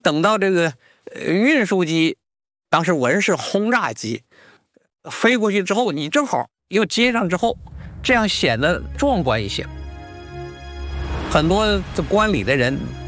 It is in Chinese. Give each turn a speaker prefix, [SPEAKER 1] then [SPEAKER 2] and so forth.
[SPEAKER 1] 等到这个运输机，当时文是轰炸机飞过去之后，你正好又接上之后，这样显得壮观一些。很多官里的人